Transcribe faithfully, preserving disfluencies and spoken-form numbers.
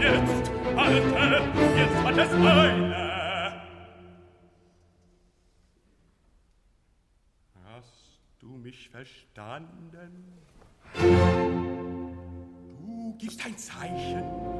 jetzt, halte, jetzt hat es Eile. Hast du mich verstanden? Du gibst ein Zeichen.